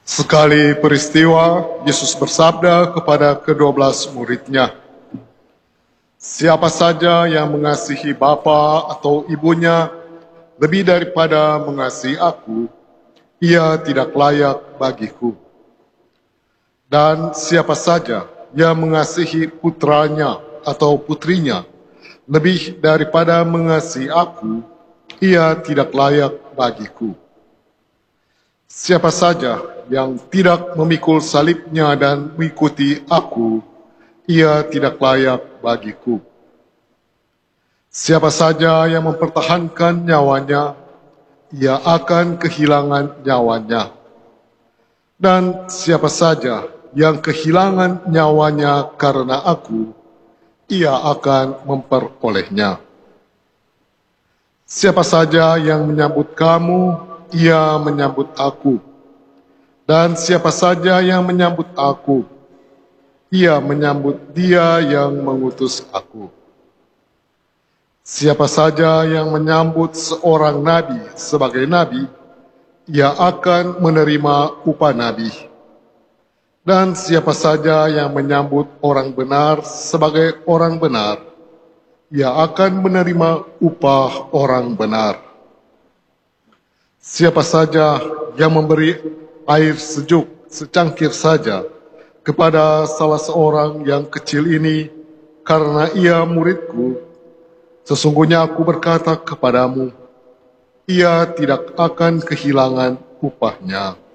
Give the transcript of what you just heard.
Sekali peristiwa, Yesus bersabda kepada ke-12 murid-Nya, "Siapa saja yang mengasihi bapa atau ibunya lebih daripada mengasihi aku, ia tidak layak bagiku. Dan siapa saja yang mengasihi putranya atau putrinya lebih daripada mengasihi aku, ia tidak layak bagiku. Siapa saja yang tidak memikul salibnya dan mengikuti aku, ia tidak layak bagiku. Siapa saja yang mempertahankan nyawanya, ia akan kehilangan nyawanya. Dan siapa saja yang kehilangan nyawanya karena aku, ia akan memperolehnya. Siapa saja yang menyambut kamu, ia menyambut aku. Dan siapa saja yang menyambut aku, ia menyambut dia yang mengutus aku. Siapa saja yang menyambut seorang nabi sebagai nabi, ia akan menerima upah nabi. Dan siapa saja yang menyambut orang benar sebagai orang benar, ia akan menerima upah orang benar. Siapa saja yang memberi air sejuk secangkir saja kepada salah seorang yang kecil ini karena ia muridku, sesungguhnya aku berkata kepadamu, ia tidak akan kehilangan upahnya."